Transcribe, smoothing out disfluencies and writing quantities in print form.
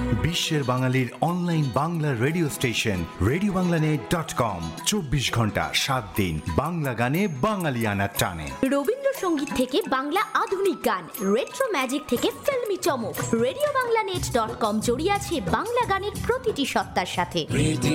বিশ্বের বাঙালির online Bangla radio station রেডিওবাংলানেট.com 24 ঘন্টা 7 দিন বাংলা গানে বাঙালিয়ানার টানে। রবীন্দ্রসঙ্গীত থেকে বাংলা আধুনিক গান, রেট্রো ম্যাজিক থেকে ফিল্মি চমক, রেডিওবাংলানেট.com জড়িয়ে আছে বাংলা গানের প্রতিটি সত্তার সাথে।